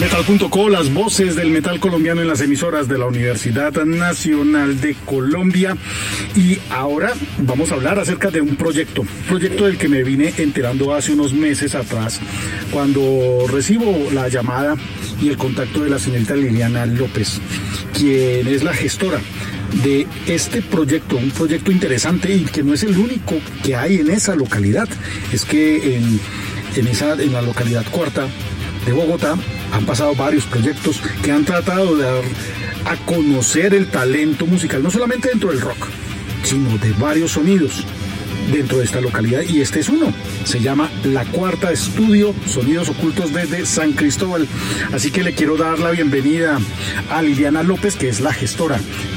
Metal.co, las voces del metal colombiano en las emisoras de la Universidad Nacional de Colombia. Y ahora vamos a hablar acerca de un proyecto del que me vine enterando hace unos meses atrás, cuando recibo la llamada y el contacto de la señorita Liliana López, quien es la gestora de este proyecto, un proyecto interesante y que no es el único que hay en esa localidad. Es que en la localidad cuarta de Bogotá han pasado varios proyectos que han tratado de dar a conocer el talento musical, no solamente dentro del rock, sino de varios sonidos dentro de esta localidad, y este es uno. Se llama La Cuarta Estudio, Sonidos Ocultos desde San Cristóbal. Así que le quiero dar la bienvenida a Liliana López, que es la gestora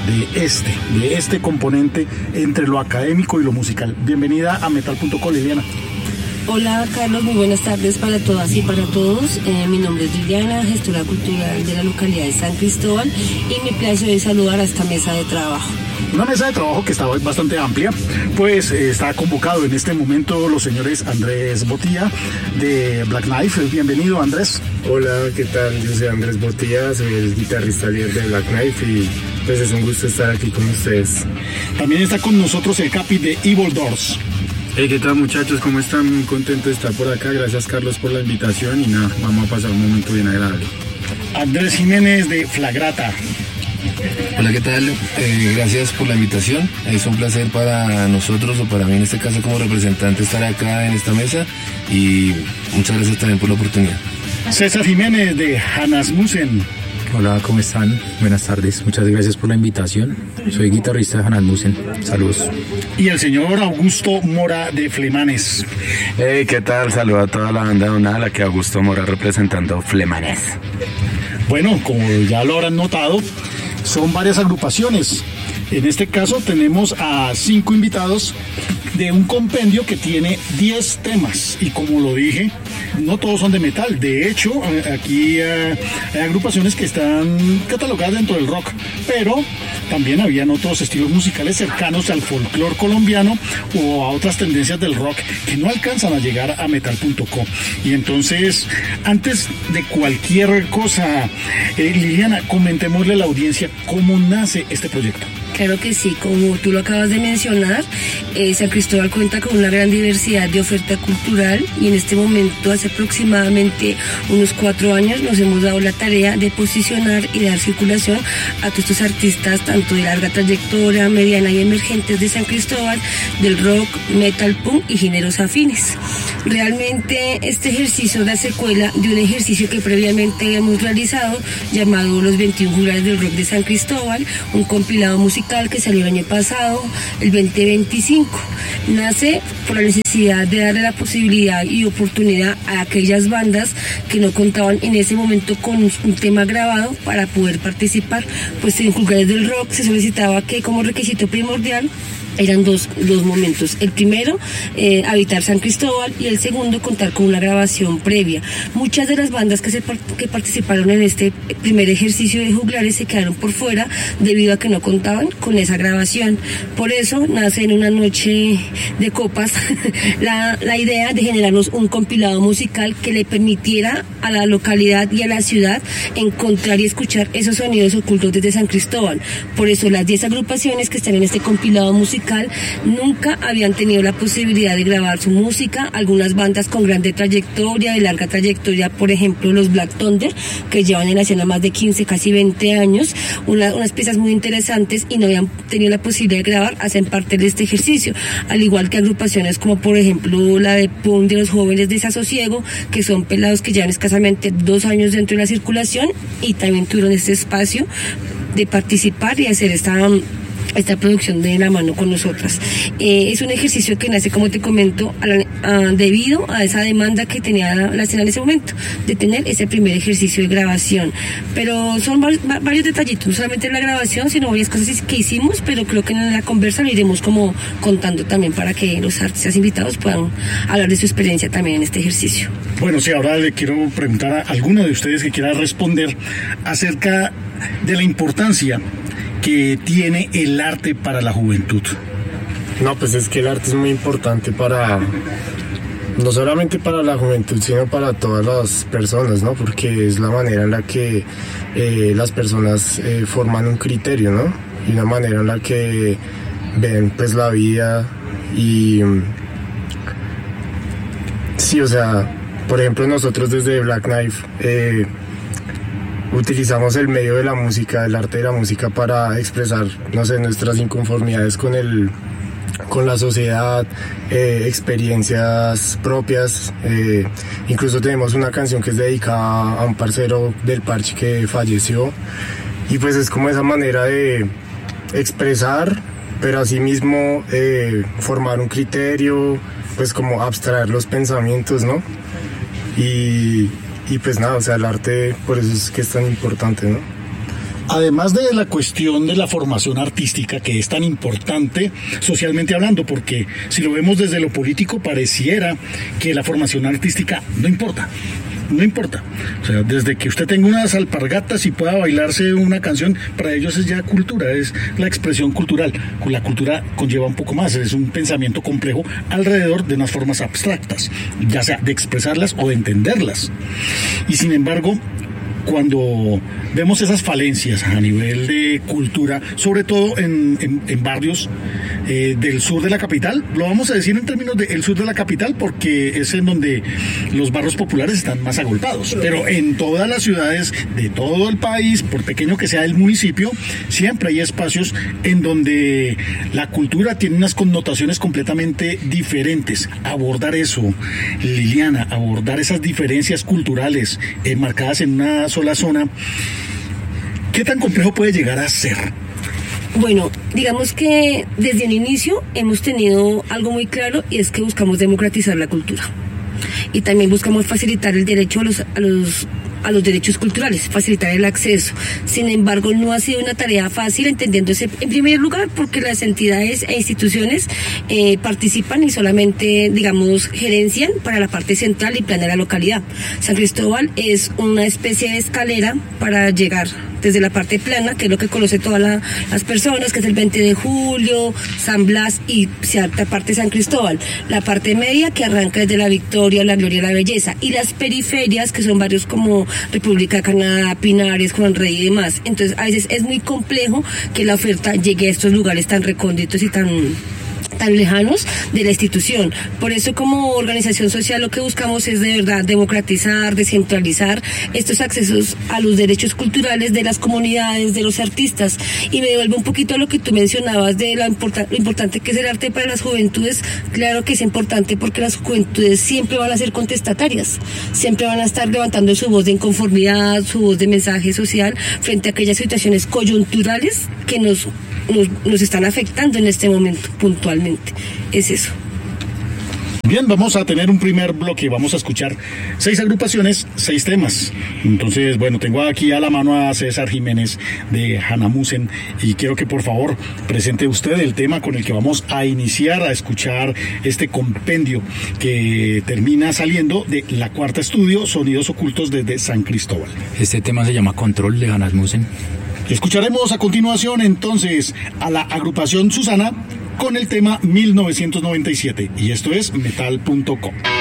de este componente entre lo académico y lo musical. Bienvenida a Metal.co, Liliana. Hola Carlos, muy buenas tardes para todas y para todos. Mi nombre es Liliana, gestora cultural de la localidad de San Cristóbal, y me place hoy saludar a esta mesa de trabajo. Una mesa de trabajo que está bastante amplia, pues está convocado en este momento los señores Andrés Botilla de Black Knife. Bienvenido, Andrés. Hola, ¿qué tal? Yo soy Andrés Botilla, soy el guitarrista líder de Black Knife y pues es un gusto estar aquí con ustedes. También está con nosotros el Capi de Evil Doors. Hey, ¿qué tal, muchachos? ¿Cómo están? Muy contento de estar por acá. Gracias, Carlos, por la invitación y nada, vamos a pasar un momento bien agradable. Andrés Jiménez de Flagrata. Hola, ¿qué tal? Gracias por la invitación. Es un placer para nosotros, o para mí en este caso como representante, estar acá en esta mesa, y muchas gracias también por la oportunidad. César Jiménez de Hanasmusen. Hola, ¿cómo están? Buenas tardes, muchas gracias por la invitación. Soy guitarrista de Hanasmusen. Saludos. Y el señor Augusto Mora de Flemanes. Hey, ¿qué tal? Saludo a toda la banda de Donal, aquí Augusto Mora representando Flemanes. Bueno, como ya lo habrán notado, son varias agrupaciones. En este caso tenemos a 5 invitados de un compendio que tiene 10 temas, y como lo dije, no todos son de metal. De hecho, aquí hay agrupaciones que están catalogadas dentro del rock, pero también habían otros estilos musicales cercanos al folclore colombiano o a otras tendencias del rock que no alcanzan a llegar a Metal.co. Y entonces, antes de cualquier cosa, Liliana, comentémosle a la audiencia cómo nace este proyecto. Claro que sí, como tú lo acabas de mencionar, San Cristóbal cuenta con una gran diversidad de oferta cultural, y en este momento, hace aproximadamente unos 4 años, nos hemos dado la tarea de posicionar y dar circulación a todos estos artistas, tanto de larga trayectoria, mediana y emergentes de San Cristóbal, del rock, metal, punk y géneros afines. Realmente este ejercicio da secuela de un ejercicio que previamente habíamos realizado, llamado Los 21 Juglares del Rock de San Cristóbal, un compilado musical que salió el año pasado, el 2025. Nace por la necesidad de darle la posibilidad y oportunidad a aquellas bandas que no contaban en ese momento con un tema grabado para poder participar. Pues en Juglares del Rock se solicitaba que, como requisito primordial, eran dos momentos. El primero, habitar San Cristóbal, y el segundo, contar con una grabación previa. Muchas de las bandas que participaron en este primer ejercicio de juglares se quedaron por fuera debido a que no contaban con esa grabación. Por eso nace en una noche de copas la idea de generarnos un compilado musical que le permitiera a la localidad y a la ciudad encontrar y escuchar esos sonidos ocultos desde San Cristóbal. Por eso las 10 agrupaciones que están en este compilado musical nunca habían tenido la posibilidad de grabar su música. Algunas bandas con grande trayectoria, de larga trayectoria, por ejemplo los Black Thunder, que llevan en la escena más de 15, casi 20 años, unas piezas muy interesantes, y no habían tenido la posibilidad de grabar, hacen parte de este ejercicio, al igual que agrupaciones como por ejemplo la de punk de los Jóvenes de Desasosiego, que son pelados que llevan escasamente 2 años dentro de la circulación, y también tuvieron este espacio de participar y hacer esta producción de la mano con nosotras. Es un ejercicio que nace, como te comento, debido a esa demanda que tenía la escena en ese momento, de tener ese primer ejercicio de grabación. Pero son varios detallitos, no solamente la grabación, sino varias cosas que hicimos, pero creo que en la conversa lo iremos como contando también, para que los artistas invitados puedan hablar de su experiencia también en este ejercicio. Bueno, sí, ahora le quiero preguntar a alguno de ustedes que quiera responder acerca de la importancia que tiene el arte para la juventud. No, pues es que el arte es muy importante para no solamente para la juventud, sino para todas las personas, ¿no? Porque es la manera en la que las personas forman un criterio, ¿no? Y una manera en la que ven pues la vida y sí, o sea, por ejemplo nosotros desde Black Knife utilizamos el medio de la música, el arte de la música para expresar, no sé, nuestras inconformidades con la sociedad, experiencias propias, incluso tenemos una canción que es dedicada a un parcero del parche que falleció y pues es como esa manera de expresar, pero asimismo formar un criterio, pues como abstraer los pensamientos, ¿no? Y pues nada, o sea, el arte por eso es que es tan importante, ¿no? Además de la cuestión de la formación artística, que es tan importante socialmente hablando, porque si lo vemos desde lo político, pareciera que la formación artística no importa. O sea, desde que usted tenga unas alpargatas y pueda bailarse una canción, para ellos es ya cultura, es la expresión cultural. La cultura conlleva un poco más, es un pensamiento complejo alrededor de unas formas abstractas, ya sea de expresarlas o de entenderlas. Y sin embargo, cuando vemos esas falencias a nivel de cultura, sobre todo en barrios del sur de la capital, lo vamos a decir en términos del sur de la capital porque es en donde los barrios populares están más agolpados, pero en todas las ciudades de todo el país, por pequeño que sea el municipio, siempre hay espacios en donde la cultura tiene unas connotaciones completamente diferentes. Abordar eso, Liliana, abordar esas diferencias culturales marcadas en una sola zona, ¿qué tan complejo puede llegar a ser? Bueno, digamos que desde un inicio hemos tenido algo muy claro y es que buscamos democratizar la cultura y también buscamos facilitar el derecho a los derechos culturales, facilitar el acceso. Sin embargo, no ha sido una tarea fácil, entendiéndose en primer lugar porque las entidades e instituciones participan y solamente, digamos, gerencian para la parte central y plana de la localidad. San Cristóbal es una especie de escalera para llegar desde la parte plana, que es lo que conoce todas las personas, que es el 20 de julio, San Blas y cierta parte de San Cristóbal. La parte media, que arranca desde la Victoria, la Gloria y la Belleza. Y las periferias, que son barrios como República de Canadá, Pinares, Juan Rey y demás. Entonces, a veces es muy complejo que la oferta llegue a estos lugares tan recónditos y tan lejanos de la institución. Por eso, como organización social, lo que buscamos es de verdad democratizar, descentralizar estos accesos a los derechos culturales de las comunidades, de los artistas. Y me devuelvo un poquito a lo que tú mencionabas de lo importante que es el arte para las juventudes. Claro que es importante porque las juventudes siempre van a ser contestatarias, siempre van a estar levantando su voz de inconformidad, su voz de mensaje social frente a aquellas situaciones coyunturales que nos están afectando en este momento puntualmente. Es eso. Bien, vamos a tener un primer bloque, vamos a escuchar 6 agrupaciones, 6 temas. Entonces, bueno, tengo aquí a la mano a César Jiménez de Hanamusen y quiero que por favor presente usted el tema con el que vamos a iniciar a escuchar este compendio que termina saliendo de la cuarta estudio, Sonidos Ocultos desde San Cristóbal. Este tema se llama Control de Hanamusen. Escucharemos a continuación entonces a la agrupación Susana con el tema 1997 y esto es metal.com.